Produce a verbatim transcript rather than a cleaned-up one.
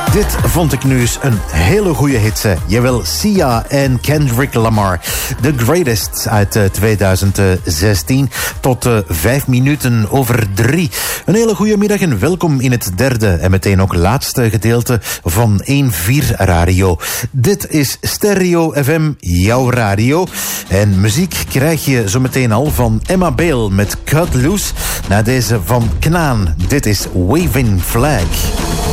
Dit vond ik nu eens een hele goede hit. Jawel, Sia en Kendrick Lamar. The Greatest uit uh, twintig zestien. Tot uh, vijf minuten over drie. Een hele goede middag en welkom in het derde en meteen ook laatste gedeelte van één vier Radio. Dit is Stereo F M, jouw radio. En muziek krijg je zo meteen al van Emma Bale met Cut Loose. Na deze van Knaan. Dit is Waving Flag.